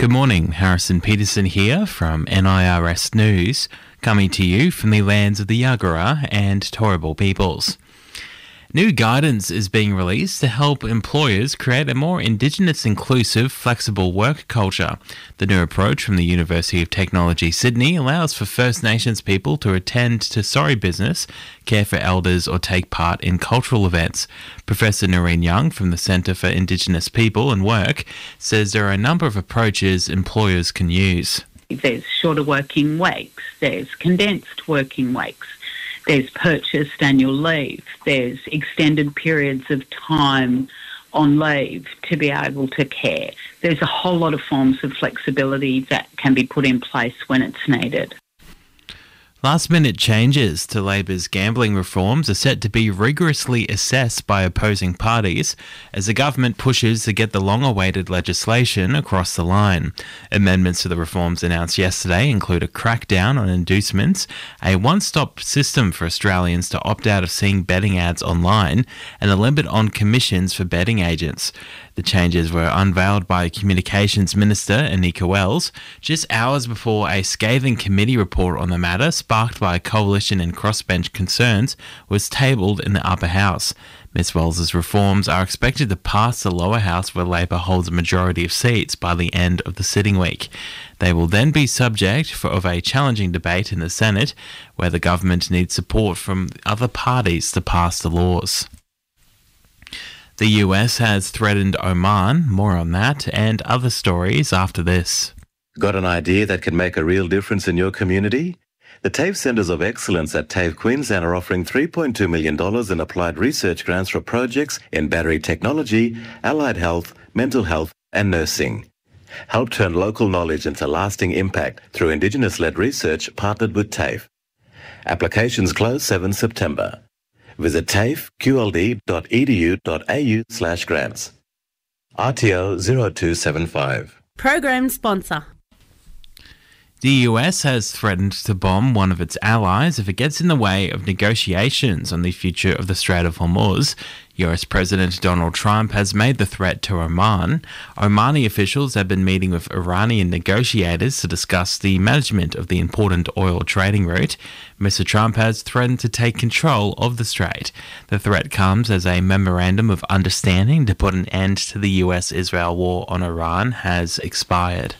Good morning, Harrison Peterson here from NIRS News, coming to you from the lands of the Yagara and Turrbal peoples. New guidance is being released to help employers create a more Indigenous inclusive, flexible work culture. The new approach from the University of Technology Sydney allows for First Nations people to attend to sorry business, care for elders or take part in cultural events. Professor Noreen Young from the Centre for Indigenous People and Work says there are a number of approaches employers can use. There's shorter working weeks, there's condensed working weeks, there's purchased annual leave, there's extended periods of time on leave to be able to care. There's a whole lot of forms of flexibility that can be put in place when it's needed. Last-minute changes to Labor's gambling reforms are set to be rigorously assessed by opposing parties as the government pushes to get the long-awaited legislation across the line. Amendments to the reforms announced yesterday include a crackdown on inducements, a one-stop system for Australians to opt out of seeing betting ads online, and a limit on commissions for betting agents. The changes were unveiled by Communications Minister Anika Wells just hours before a scathing committee report on the matter, sparked by coalition and crossbench concerns, was tabled in the upper house. Ms Wells's reforms are expected to pass the lower house, where Labor holds a majority of seats, by the end of the sitting week. They will then be subject of a challenging debate in the Senate, where the government needs support from other parties to pass the laws. The US has threatened Oman. More on that and other stories after this. Got an idea that can make a real difference in your community? The TAFE Centres of Excellence at TAFE Queensland are offering $3.2 million in applied research grants for projects in battery technology, allied health, mental health and nursing. Help turn local knowledge into lasting impact through Indigenous-led research partnered with TAFE. Applications close 7 September. Visit tafeqld.edu.au/grants. RTO 0275. Program sponsor. The US has threatened to bomb one of its allies if it gets in the way of negotiations on the future of the Strait of Hormuz. US President Donald Trump has made the threat to Oman. Omani officials have been meeting with Iranian negotiators to discuss the management of the important oil trading route. Mr. Trump has threatened to take control of the strait. The threat comes as a memorandum of understanding to put an end to the US-Israel war on Iran has expired.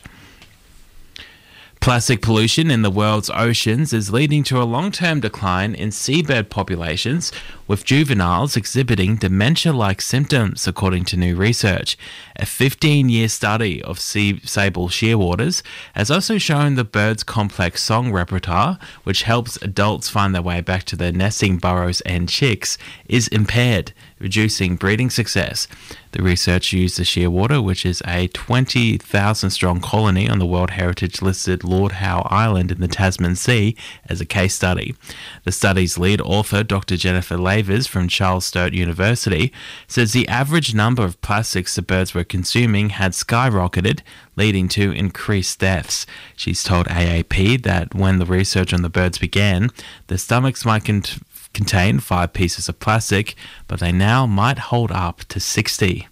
Plastic pollution in the world's oceans is leading to a long-term decline in seabird populations, with juveniles exhibiting dementia-like symptoms, according to new research. A 15-year study of sable shearwaters has also shown the bird's complex song repertoire, which helps adults find their way back to their nesting burrows and chicks, is impaired, reducing breeding success. The research used the shearwater, which is a 20,000-strong colony on the World Heritage-listed Lord Howe Island in the Tasman Sea, as a case study. The study's lead author, Dr. Jennifer Lavers from Charles Sturt University, says the average number of plastics the birds were consuming had skyrocketed, leading to increased deaths. She's told AAP that when the research on the birds began, their stomachs might contain 5 pieces of plastic, but they now might hold up to 60.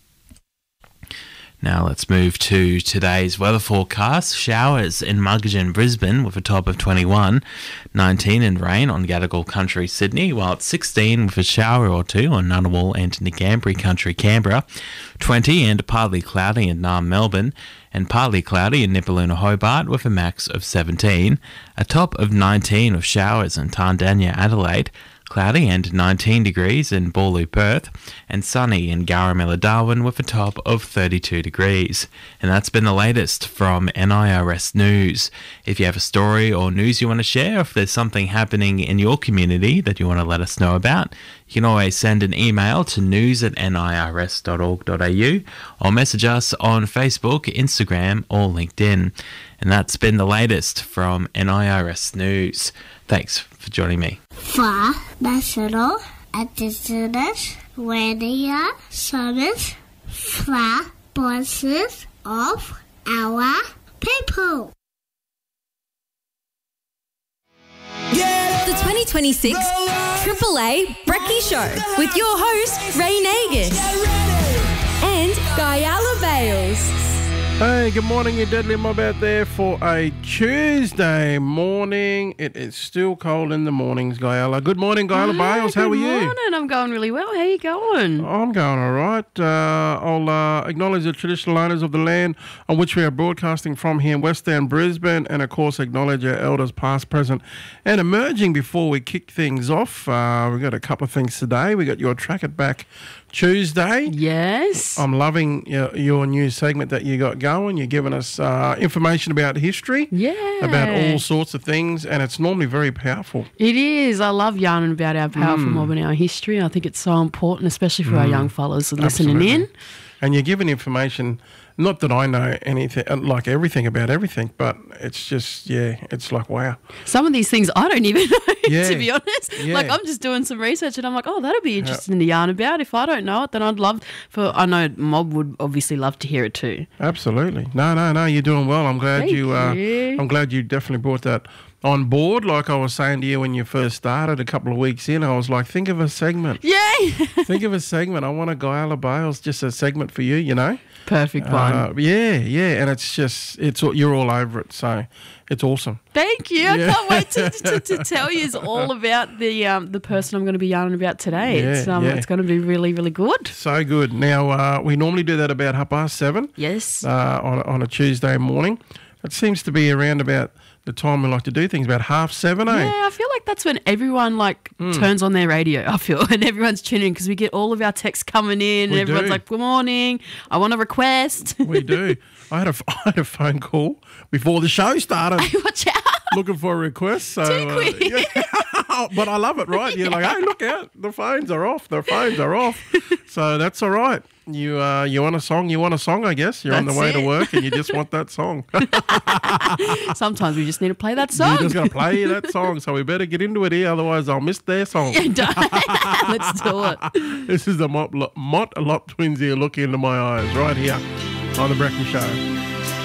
Now let's move to today's weather forecast. Showers in Muggeridge, Brisbane with a top of 21, 19 and rain on Gadigal Country, Sydney, while it's 16 with a shower or two on Ngunnawal and Ngambri Country, Canberra, 20 and partly cloudy in Naarm, Melbourne, and partly cloudy in Nipaluna, Hobart with a max of 17, a top of 19 with showers in Tandanya, Adelaide, cloudy and 19 degrees in Boorloo, Perth, and sunny in Garamilla, Darwin with a top of 32 degrees. And that's been the latest from NIRS News. If you have a story or news you want to share, if there's something happening in your community that you want to let us know about, you can always send an email to news@nirs.org.au or message us on Facebook, Instagram or LinkedIn. And that's been the latest from NIRS News. Thanks for joining me. For National Indigenous Radio Service, for voices of our people. The 2026 AAA Brekkie Show with your host, Ray Nagus and Guyala Bales. Hey, good morning, you deadly mob out there for a Tuesday morning. It is still cold in the mornings, Guyala. Good morning, Guyala Bales. How are you? Good morning. I'm going really well. How are you going? I'm going all right. I'll acknowledge the traditional owners of the land on which we are broadcasting from here in West End, Brisbane, and, of course, acknowledge our elders past, present, and emerging before we kick things off. We've got a couple of things today. We got your Track It Back Tuesday. Yes. I'm loving your new segment that you got going. You're giving us information about history. Yeah. About all sorts of things, and it's normally very powerful. It is. I love yarning about our powerful mob and our history. I think it's so important, especially for our young fellas listening in. And you're giving information, not that I know anything, like everything about everything, but it's just, it's like, wow. Some of these things I don't even know, Yeah. to be honest. Yeah. Like, I'm just doing some research and I'm like, oh, that'll be interesting to yarn about. If I don't know it, then I'd love I know Mob would obviously love to hear it too. Absolutely. No, you're doing well. I'm glad Thank you. I'm glad you definitely brought that on board. Like I was saying to you when you first started a couple of weeks in, I was like, think of a segment. Yay! Think of a segment. I want a Guyala Bales, just a segment for you, you know? Perfect one. Yeah. And it's just, you're all over it. So it's awesome. Thank you. I can't wait to tell you all about the person I'm going to be yarning about today. It's going to be really, really good. So good. Now, we normally do that about 7:30. Yes. On a Tuesday morning. It seems to be around about the time we like to do things, about 7:30, eh? Yeah, I feel like that's when everyone turns on their radio, I feel, and everyone's tuning in because we get all of our texts coming in and everyone's like, good morning, I want a request. We do. I had a phone call before the show started. Hey, watch out. Looking for a request. So, Too quick. But I love it, right? You're like, hey, look out. The phones are off. So that's all right. You want a song, I guess. You're on the way to work and you just want that song. Sometimes we just need to play that song. You just got to play that song. So we better get into it here, otherwise I'll miss their song. Let's do it. This is the Mott Lot Twins here. Look into my eyes right here on The Brekkie Show.